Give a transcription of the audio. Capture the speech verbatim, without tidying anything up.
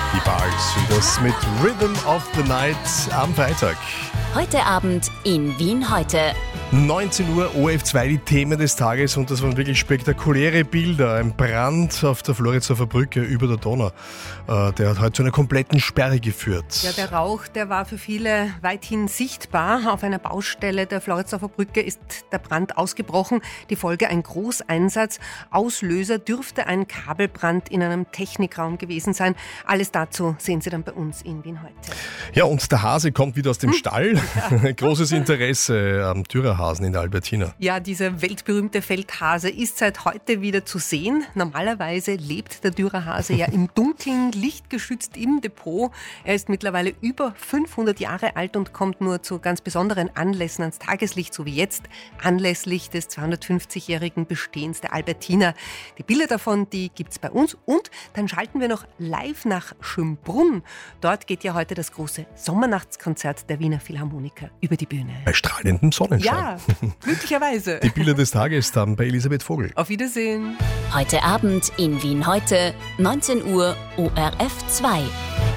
Die Barks und das mit Rhythm of the Night am Freitag. Heute Abend in Wien heute. neunzehn Uhr, O R F zwei, die Themen des Tages, und das waren wirklich spektakuläre Bilder. Ein Brand auf der Floridsdorfer Brücke über der Donau. Äh, der hat heute zu einer kompletten Sperre geführt. Ja, der Rauch, der war für viele weithin sichtbar. Auf einer Baustelle der Floridsdorfer Brücke ist der Brand ausgebrochen. Die Folge ein Großeinsatz. Auslöser dürfte ein Kabelbrand in einem Technikraum gewesen sein. Alles dazu sehen Sie dann bei uns in Wien heute. Ja, und der Hase kommt wieder aus dem Stall. Ja. Großes Interesse am Dürerhasen in der Albertina. Ja, dieser weltberühmte Feldhase ist seit heute wieder zu sehen. Normalerweise lebt der Dürerhase ja im Dunkeln, lichtgeschützt im Depot. Er ist mittlerweile über fünfhundert Jahre alt und kommt nur zu ganz besonderen Anlässen ans Tageslicht, so wie jetzt, anlässlich des zweihundertfünfzigjährigen Bestehens der Albertina. Die Bilder davon, die gibt's bei uns. Und dann schalten wir noch live nach Schönbrunn. Dort geht ja heute das große Sommernachtskonzert der Wiener Philharmoniker über die Bühne. Bei strahlendem Sonnenschein. Ja, glücklicherweise. Die Bilder des Tages dann bei Elisabeth Vogel. Auf Wiedersehen. Heute Abend in Wien heute, neunzehn Uhr, O R F zwei.